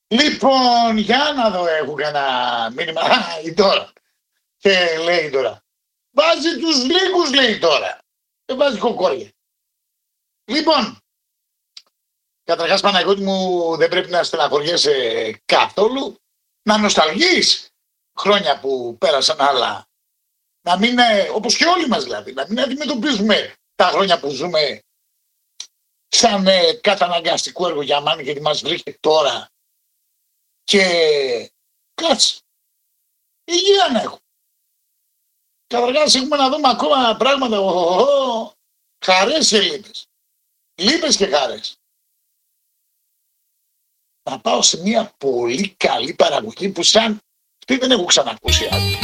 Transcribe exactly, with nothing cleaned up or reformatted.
Λοιπόν, για να δω, έχω κανένα μήνυμα. Α, η τώρα. Και λέει τώρα. Βάζει τους λίγους, λέει τώρα. Δεν βάζει κοκόρια. Λοιπόν, καταρχάς Παναγιώτη μου, δεν πρέπει να στεναχωριέσαι καθόλου. Να νοσταλγείς χρόνια που πέρασαν, αλλά να μην, όπως και όλοι μας δηλαδή, να μην αντιμετωπίζουμε τα χρόνια που ζούμε σαν ε, καταναγκαστικό έργο για μάνα, γιατί μας βρήκε τώρα. Και κάτσε, υγεία να έχω. Καταρχάς έχουμε να δούμε ακόμα πράγματα, ο, ο, ο, χαρές και λύπες. Λύπες και χαρές. Να πάω σε μια πολύ καλή παραγωγή που σαν αυτή δεν έχω ξανακούσει άλλη.